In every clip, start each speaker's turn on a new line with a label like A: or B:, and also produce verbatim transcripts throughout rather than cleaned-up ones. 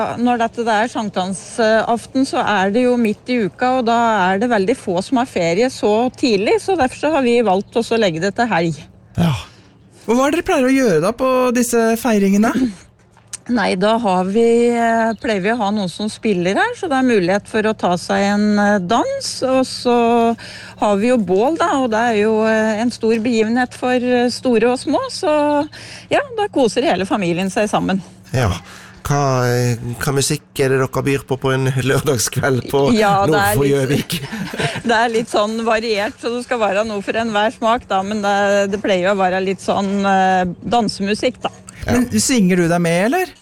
A: Når dette er sankthansaften, så er det jo midt i uka, og da er det veldig få som har ferie så tidlig, så derfor så har vi valgt oss å legge det til helg.
B: Ja. Og hva er det dere pleier å gjøre da på disse feiringene?
A: Nei, da har vi, pleier vi å ha noen som spiller her, så det er mulighet for å ta seg en dans, og så har vi jo bål da, og det er jo en stor begivenhet for store og små, så ja, da koser hele familien seg sammen.
C: Ja. Hva, hva musikk er det dere byr på på en lørdagskveld på
A: ja,
C: nord for Gjøvik?
A: Det er litt sånn variert, så det skal være noe for enhver smak da, men det, det pleier å være litt sånn uh, dansemusikk da.
B: Ja. Men synger du deg med, eller?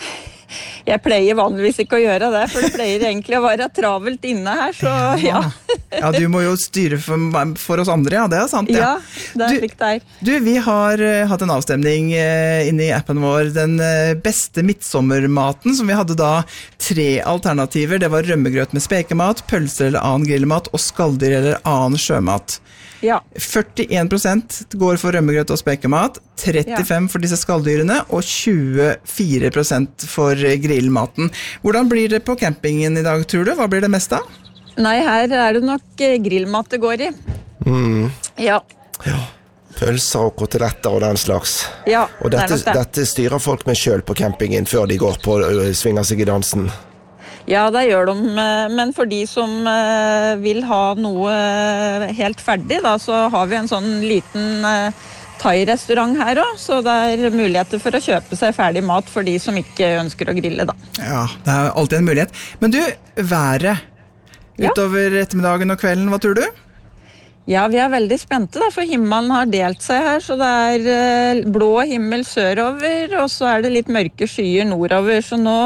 A: Jeg pleier vanligvis ikke å gjøre det, for det pleier egentlig å være travelt inne her, så ja.
B: Ja, du må jo styre for, for oss andre, ja, det er sant.
A: Ja, ja det er slikt der.
B: Du, vi har uh, hatt en avstemning uh, inne i appen vår, den uh, beste midtsommermaten, som vi hadde da tre alternativer. Det var rømmegrøt med spekemat, pølser eller annen grillmat, og skalldyr eller annen sjømat.
A: Ja.
B: førtien prosent går for rømmegrøt og spekemat, trettifem prosent for disse skalldyrene, og tjuefire prosent for grillmaten. Hvordan blir det på campingen i dag, tror du? Hva blir det mest av?
A: Nei, her er det nok grillmat det går i.
C: Mm.
A: Ja.
C: Ja. Pølser og koteletter og den slags.
A: Ja,
C: og dette,
A: det er nok det.
C: Dette styrer folk med selv på campingen før de går på og svinger seg i dansen.
A: Ja, det gjør de, men for de som vil ha noe helt ferdig, da, så har vi en sånn liten thai-restaurant her også, så det er muligheter for å kjøpe seg ferdig mat for de som ikke ønsker å grille da.
B: Ja, det er alltid en mulighet. Men du, været utover ettermiddagen og kvelden, hva tror du?
A: Ja, vi er veldig spente da, for himmelen har delt seg her, så det er blå himmel sørover, og så er det litt mørke skyer nordover, så nå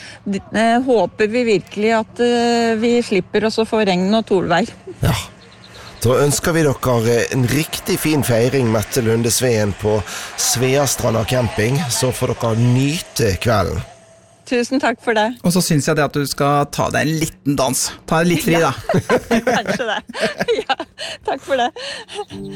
A: eh, håper vi virkelig at eh, vi slipper oss å få regn og tolvær.
C: Ja, da ønsker vi dere en riktig fin feiring, Mette Lunde Sveen, på Sveastranda camping, så får dere nyte kvelden.
A: Tusen takk for det.
B: Og så synes jeg det at du skal ta deg en liten dans. Ta deg litt fri da.
A: Kanskje det. Ja, takk for det.